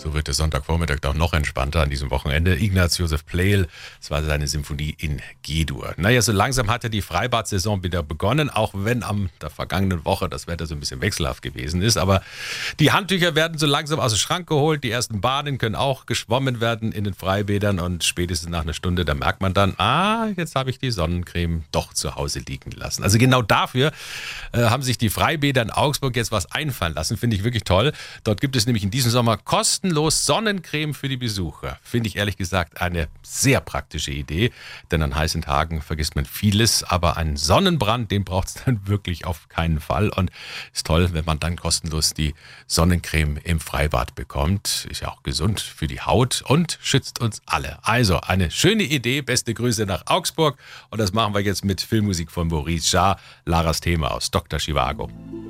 So wird der Sonntagvormittag doch noch entspannter an diesem Wochenende. Ignaz Josef Pleyel, das war seine Symphonie in G-Dur. Naja, so langsam hatte die Freibad-Saison wieder begonnen, auch wenn am der vergangenen Woche das Wetter so ein bisschen wechselhaft gewesen ist. Aber die Handtücher werden so langsam aus dem Schrank geholt. Die ersten Bahnen können auch geschwommen werden in den Freibädern. Und spätestens nach einer Stunde, da merkt man dann, jetzt habe ich die Sonnencreme doch zu Hause liegen lassen. Also genau dafür haben sich die Freibäder in Augsburg jetzt was einfallen lassen. Finde ich wirklich toll. Dort gibt es nämlich in diesem Sommer kostenlos Sonnencreme für die Besucher. Finde ich ehrlich gesagt eine sehr praktische Idee, denn an heißen Tagen vergisst man vieles, aber einen Sonnenbrand, den braucht es dann wirklich auf keinen Fall und ist toll, wenn man dann kostenlos die Sonnencreme im Freibad bekommt. Ist ja auch gesund für die Haut und schützt uns alle. Also eine schöne Idee, beste Grüße nach Augsburg und das machen wir jetzt mit Filmmusik von Maurice Jarre, Laras Thema aus Dr. Zhivago.